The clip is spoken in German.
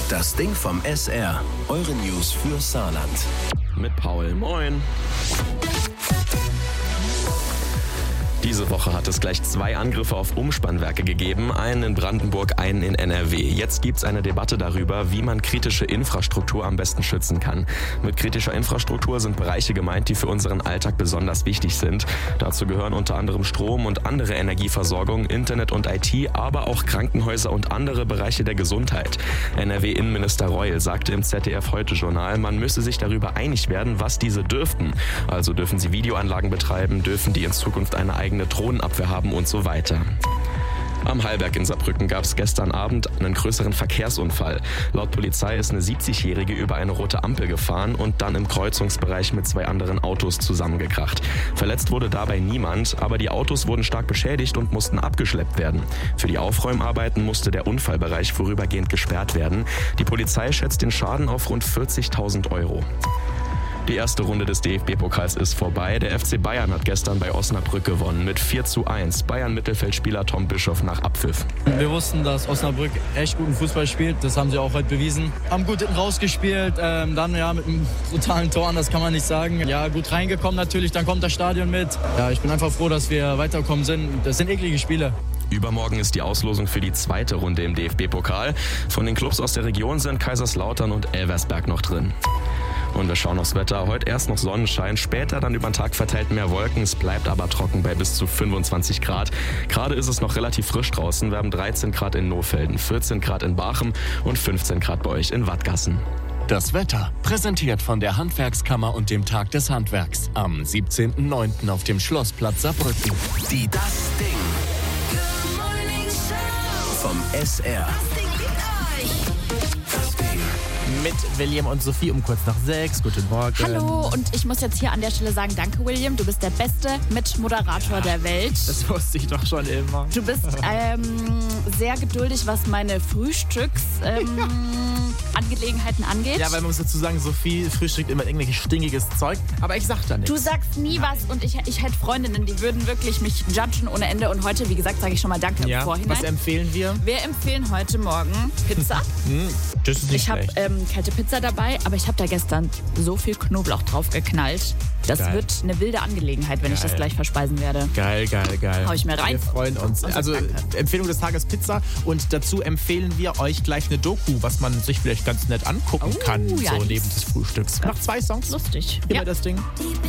Das Ding vom SR. Eure News für Saarland. Mit Paul. Moin. Diese Woche hat es gleich 2 Angriffe auf Umspannwerke gegeben, einen in Brandenburg, einen in NRW. Jetzt gibt's eine Debatte darüber, wie man kritische Infrastruktur am besten schützen kann. Mit kritischer Infrastruktur sind Bereiche gemeint, die für unseren Alltag besonders wichtig sind. Dazu gehören unter anderem Strom und andere Energieversorgung, Internet und IT, aber auch Krankenhäuser und andere Bereiche der Gesundheit. NRW-Innenminister Reul sagte im ZDF-Heute-Journal, man müsse sich darüber einig werden, was diese dürften. Also dürfen sie Videoanlagen betreiben, dürfen die in Zukunft eine eigene Drohnenabwehr haben und so weiter. Am Hallberg in Saarbrücken gab es gestern Abend einen größeren Verkehrsunfall. Laut Polizei ist eine 70-Jährige über eine rote Ampel gefahren und dann im Kreuzungsbereich mit 2 anderen Autos zusammengekracht. Verletzt wurde dabei niemand, aber die Autos wurden stark beschädigt und mussten abgeschleppt werden. Für die Aufräumarbeiten musste der Unfallbereich vorübergehend gesperrt werden. Die Polizei schätzt den Schaden auf rund 40.000 €. Die erste Runde des DFB-Pokals ist vorbei. Der FC Bayern hat gestern bei Osnabrück gewonnen mit 4:1. Bayern-Mittelfeldspieler Tom Bischoff nach Abpfiff. Wir wussten, dass Osnabrück echt guten Fußball spielt. Das haben sie auch heute bewiesen. Haben gut hinten rausgespielt. Dann mit einem brutalen Tor, das kann man nicht sagen. Ja, gut reingekommen natürlich. Dann kommt das Stadion mit. Ja, ich bin einfach froh, dass wir weitergekommen sind. Das sind eklige Spiele. Übermorgen ist die Auslosung für die 2. Runde im DFB-Pokal. Von den Clubs aus der Region sind Kaiserslautern und Elversberg noch drin. Und wir schauen aufs Wetter. Heute erst noch Sonnenschein, später dann über den Tag verteilt mehr Wolken. Es bleibt aber trocken bei bis zu 25 Grad. Gerade ist es noch relativ frisch draußen. Wir haben 13 Grad in Nohfelden, 14 Grad in Bachem und 15 Grad bei euch in Wattgassen. Das Wetter, präsentiert von der Handwerkskammer und dem Tag des Handwerks. Am 17.09. auf dem Schlossplatz Saarbrücken. Die Das Ding vom SR. Mit William und Sophie um kurz nach 6. Guten Morgen. Hallo, und ich muss jetzt hier an der Stelle sagen, danke William, du bist der beste Mitmoderator der Welt. Das wusste ich doch schon immer. Du bist sehr geduldig, was meine Angelegenheiten angeht. Ja, weil man muss dazu sagen, Sophie frühstückt immer irgendwelches stinkiges Zeug, aber ich sag da nichts. Du sagst nie was und ich hätte Freundinnen, die würden wirklich mich judgen ohne Ende. Und heute, wie gesagt, sage ich schon mal danke im Vorhinein. Was empfehlen wir? Wir empfehlen heute Morgen Pizza. Das ist nicht Ich habe kalte Pizza dabei, aber ich habe da gestern so viel Knoblauch drauf geknallt. Das wird eine wilde Angelegenheit, wenn ich das gleich verspeisen werde. Geil. Hau ich mir rein. Wir freuen uns. Also Empfehlung des Tages Pizza und dazu empfehlen wir euch gleich eine Doku, was man sich vielleicht ganz nett angucken kann, ja, so neben des Frühstücks. Noch 2 Songs. Lustig. Hier bei das Ding.